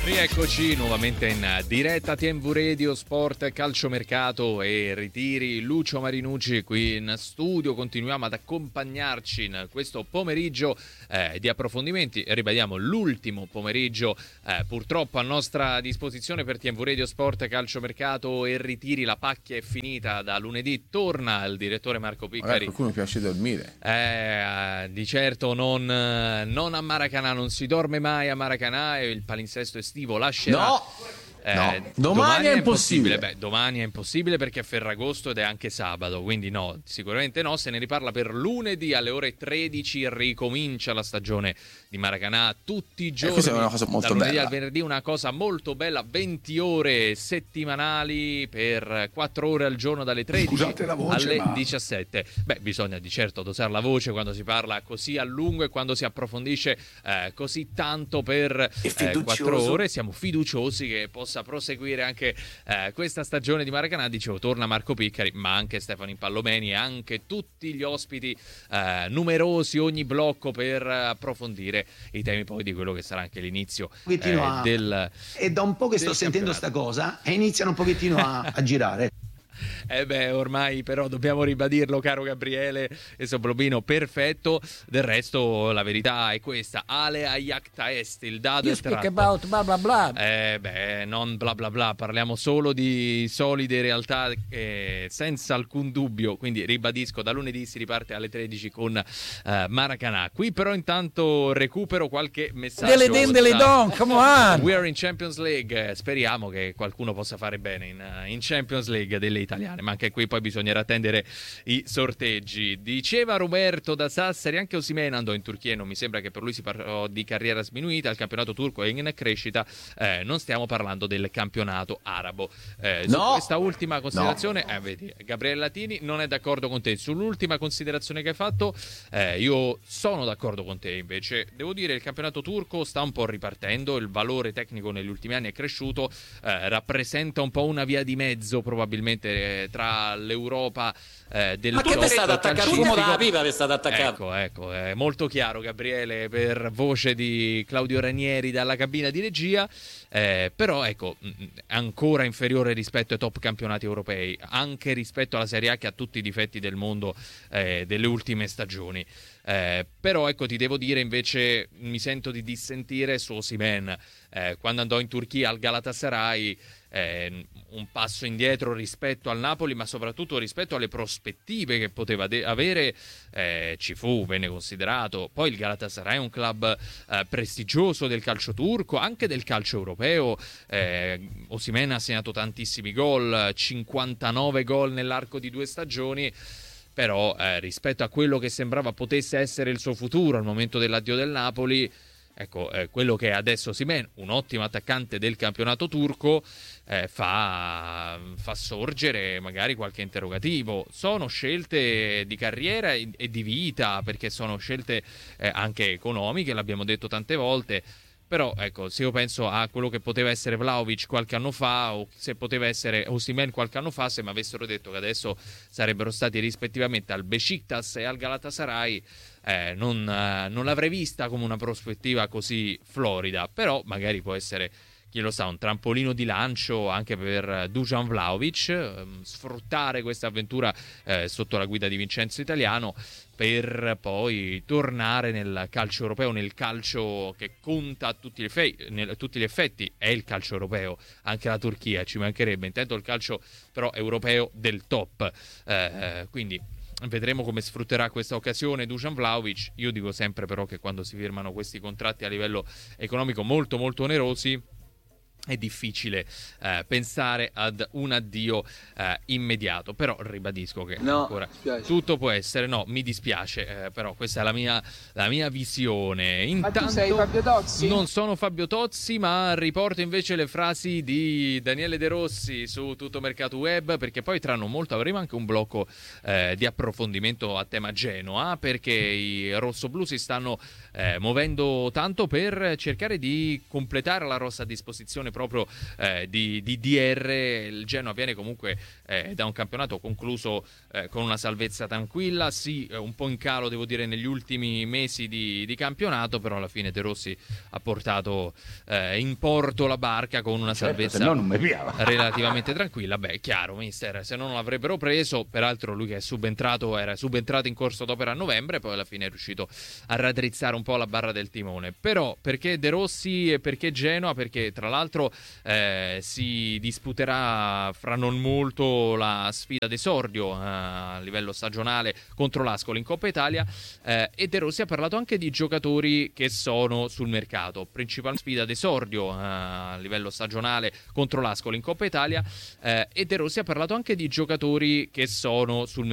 Rieccoci nuovamente in diretta TMV Radio Sport Calciomercato e Ritiri. Lucio Marinucci qui in studio, continuiamo ad accompagnarci in questo pomeriggio di approfondimenti. Ribadiamo l'ultimo pomeriggio purtroppo a nostra disposizione per TMV Radio Sport Calciomercato e Ritiri. La pacchia è finita, da lunedì torna il direttore Marco Piccari. Qualcuno piace dormire. Di certo non a Maracanã, non si dorme mai a Maracanã e il palinsesto estivo lascerà. No, domani è impossibile. Domani è impossibile perché è Ferragosto ed è anche sabato, quindi no, sicuramente no. Se ne riparla per lunedì alle ore 13, ricomincia la stagione di Maracanã tutti i giorni. Questa è una cosa molto dal lunedì bella. al venerdì, una cosa molto bella, 20 ore settimanali per 4 ore al giorno dalle 13 alle 17. Bisogna di certo dosare la voce quando si parla così a lungo e quando si approfondisce così tanto per 4 ore. Siamo fiduciosi che possa proseguire anche questa stagione di Maracanã. Dicevo, torna Marco Piccari, ma anche Stefano Impallomeni e anche tutti gli ospiti numerosi, ogni blocco per approfondire i temi poi di quello che sarà anche l'inizio del è da un po' che sto sentendo sta cosa e iniziano un pochettino a girare. Ormai però dobbiamo ribadirlo, caro Gabriele e Soblobino, perfetto. Del resto la verità è questa: Ale Ayakta Est, il dado You è speak tratto. about bla bla bla. Non bla bla bla, parliamo solo di solide realtà senza alcun dubbio. Quindi ribadisco, da lunedì si riparte alle 13 con Maracanã. Qui però intanto recupero qualche messaggio. Delle don, come on. We are in Champions League, speriamo che qualcuno possa fare bene in Champions League delle italiane, ma anche qui poi bisognerà attendere i sorteggi. Diceva Roberto da Sassari, anche Osimhen andò in Turchia e non mi sembra che per lui si parlò di carriera sminuita. Il campionato turco è in crescita, non stiamo parlando del campionato arabo. Su questa ultima considerazione vedi, Gabriele Latini non è d'accordo con te. Sull'ultima considerazione che hai fatto io sono d'accordo con te, invece devo dire il campionato turco sta un po' ripartendo, il valore tecnico negli ultimi anni è cresciuto, rappresenta un po' una via di mezzo probabilmente tra l'Europa del ma che vi state attaccando? Come da pipa vi state attaccando? Ecco, è molto chiaro, Gabriele, per voce di Claudio Ranieri dalla cabina di regia, però ecco, ancora inferiore rispetto ai top campionati europei, anche rispetto alla Serie A che ha tutti i difetti del mondo delle ultime stagioni. Però ecco, ti devo dire invece, mi sento di dissentire su Osimhen. Quando andò in Turchia al Galatasaray, un passo indietro rispetto al Napoli, ma soprattutto rispetto alle prospettive che poteva avere, ci fu, venne considerato. Poi il Galatasaray è un club prestigioso del calcio turco, anche del calcio europeo. Osimhen ha segnato tantissimi gol, 59 gol nell'arco di 2 stagioni. Però rispetto a quello che sembrava potesse essere il suo futuro al momento dell'addio del Napoli, ecco, quello che è adesso Osimhen, un ottimo attaccante del campionato turco, fa sorgere magari qualche interrogativo. Sono scelte di carriera e di vita, perché sono scelte anche economiche, l'abbiamo detto tante volte. Però ecco, se io penso a quello che poteva essere Vlahovic qualche anno fa, o se poteva essere Osimhen qualche anno fa, se mi avessero detto che adesso sarebbero stati rispettivamente al Beşiktaş e al Galatasaray, non l'avrei vista come una prospettiva così florida. Però magari può essere, chi lo sa, un trampolino di lancio anche per Dusan Vlahovic, sfruttare questa avventura sotto la guida di Vincenzo Italiano, per poi tornare nel calcio europeo, nel calcio che conta a tutti gli effetti, è il calcio europeo, anche la Turchia, ci mancherebbe, intendo il calcio però europeo del top, quindi vedremo come sfrutterà questa occasione Dusan Vlahovic. Io dico sempre però che quando si firmano questi contratti a livello economico molto molto onerosi, è difficile pensare ad un addio immediato. Però ribadisco che ancora tutto può essere. No, mi dispiace, però questa è la mia visione. Intanto, ma tu sei Fabio Tozzi? Non sono Fabio Tozzi, ma riporto invece le frasi di Daniele De Rossi su Tutto Mercato Web, perché poi tra non molto avremo anche un blocco di approfondimento a tema Genoa, perché i rossoblù si stanno muovendo tanto per cercare di completare la rossa a disposizione proprio di DR. Il Genoa viene comunque da un campionato concluso con una salvezza tranquilla, sì, un po' in calo devo dire negli ultimi mesi di campionato, però alla fine De Rossi ha portato in porto la barca con una salvezza relativamente tranquilla. Beh, chiaro, mister, se non l'avrebbero preso, peraltro lui che era subentrato in corso d'opera a novembre, poi alla fine è riuscito a raddrizzare un po' la barra del timone. Però perché De Rossi e perché Genoa? Perché tra l'altro si disputerà fra non molto la sfida d'esordio a livello stagionale contro l'Ascoli in Coppa Italia, e De Rossi ha parlato anche di giocatori che sono sul mercato, principale sfida d'esordio a livello stagionale contro l'Ascoli in Coppa Italia, e De Rossi ha parlato anche di giocatori che sono sul